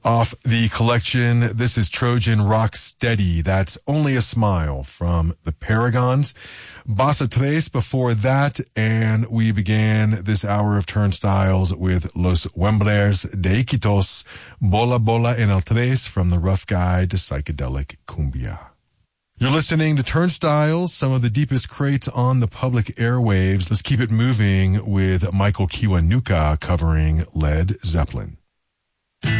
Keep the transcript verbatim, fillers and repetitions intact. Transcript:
Off the collection, this is Trojan Rock Steady. That's Only a Smile from the Paragons. Bossa Tres before that, and we began this hour of Turnstiles with Los Wemblers de Iquitos, Bola Bola en el Tres from the Rough Guide to Psychedelic Cumbia. You're listening to Turnstiles, some of the deepest crates on the public airwaves. Let's keep it moving with Michael Kiwanuka covering Led Zeppelin.